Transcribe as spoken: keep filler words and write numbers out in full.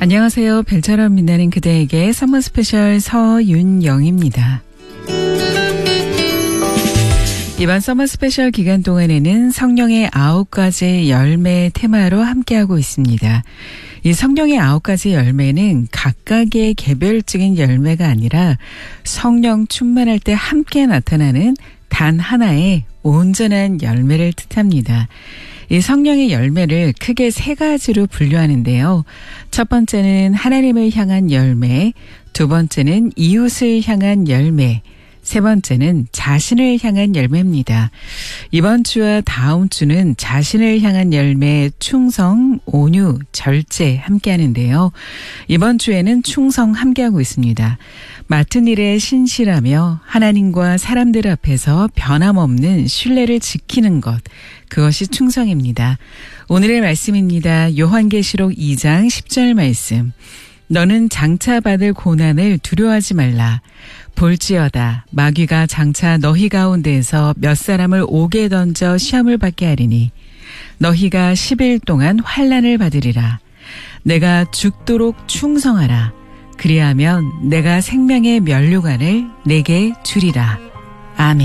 안녕하세요. 별처럼 빛나는 그대에게 선물 스페셜 서윤영입니다. 이번 서머 스페셜 기간 동안에는 성령의 아홉 가지 열매 테마로 함께하고 있습니다. 이 성령의 아홉 가지 열매는 각각의 개별적인 열매가 아니라 성령 충만할 때 함께 나타나는 단 하나의 온전한 열매를 뜻합니다. 이 성령의 열매를 크게 세 가지로 분류하는데요. 첫 번째는 하나님을 향한 열매, 두 번째는 이웃을 향한 열매, 세 번째는 자신을 향한 열매입니다. 이번 주와 다음 주는 자신을 향한 열매, 충성, 온유, 절제 함께 하는데요. 이번 주에는 충성 함께하고 있습니다. 맡은 일에 신실하며 하나님과 사람들 앞에서 변함없는 신뢰를 지키는 것, 그것이 충성입니다. 오늘의 말씀입니다. 요한계시록 이 장 십 절 말씀. 너는 장차 받을 고난을 두려워하지 말라. 볼지어다 마귀가 장차 너희 가운데에서 몇 사람을 옥에 던져 시험을 받게 하리니 너희가 십 일 동안 환난을 받으리라. 내가 죽도록 충성하라. 그리하면 내가 생명의 면류관을 내게 주리라. 아멘.